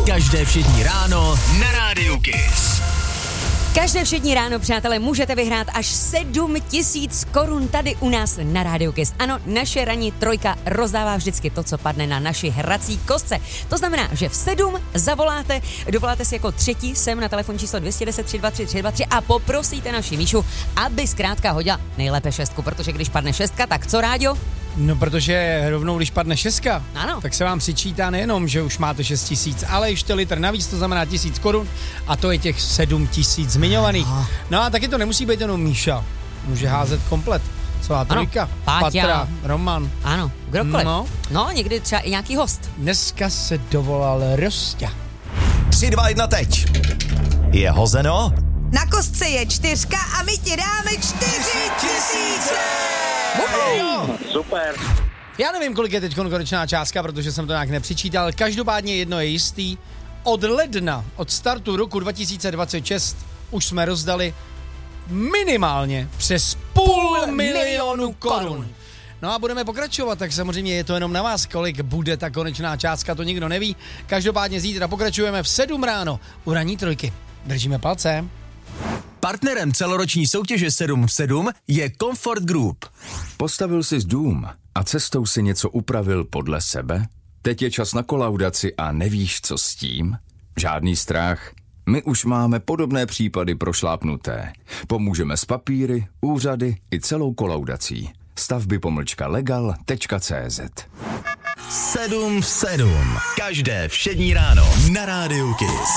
Každé všední ráno na Rádiu Kiss. Každé všední ráno, přátelé, můžete vyhrát až 7 000 korun tady u nás na Rádiu Kiss. Ano, naše ranní trojka rozdává vždycky to, co padne na naši hrací kostce. To znamená, že v 7 zavoláte, dovoláte si jako třetí sem na telefon číslo 210 323 323 a poprosíte naši Míšu, aby zkrátka hodila nejlépe 6, protože když padne 6, tak co, Ráďo? No, protože rovnou, když padne 6, ano, tak se vám přičítá nejenom, že už máte 6 000, ale ještě litr navíc, to znamená 1000 korun a to je těch 7 000 zmiňovaných. No a taky to nemusí být jenom Míša, může házet komplet. Celá trojka, Patra, Roman. Ano, kdokoliv. No, někdy třeba i nějaký host. Dneska se dovolal Rosťa. 3, 2, 1, teď. Je hozeno? Na kostce je 4 a my ti dáme 4 000. Super. Já nevím, kolik je teď konečná částka, protože jsem to nějak nepřičítal. Každopádně jedno je jistý. Od ledna, od startu roku 2026 už jsme rozdali minimálně přes 500 000 korun. No a budeme pokračovat, tak samozřejmě je to jenom na vás, kolik bude ta konečná částka, to nikdo neví. Každopádně zítra pokračujeme v 7 ráno u ranní trojky. Držíme palce. Partnerem celoroční soutěže 7 v 7 je Comfort Group. Postavil jsi dům a cestou si něco upravil podle sebe? Teď je čas na kolaudaci a nevíš, co s tím? Žádný strach. My už máme podobné případy prošlápnuté. Pomůžeme s papíry, úřady i celou kolaudací. Stavby-legal.cz 7 v 7. Každé všední ráno na Rádiu Kiss.